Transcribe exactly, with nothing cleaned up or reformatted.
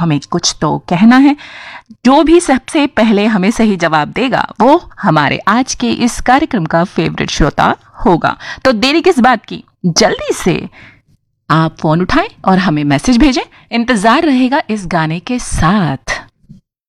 हमें कुछ तो कहना है। जो भी सबसे पहले हमें सही जवाब देगा वो हमारे आज के इस कार्यक्रम का फेवरेट श्रोता होगा। तो देरी किस बात की, जल्दी से आप फोन उठाएं और हमें मैसेज भेजें। इंतजार रहेगा इस गाने के साथ।